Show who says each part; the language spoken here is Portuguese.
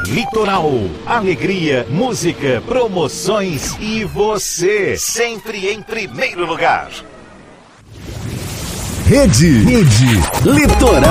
Speaker 1: Litoral. Alegria, música, promoções e você, sempre em primeiro lugar.
Speaker 2: Rede Litoral.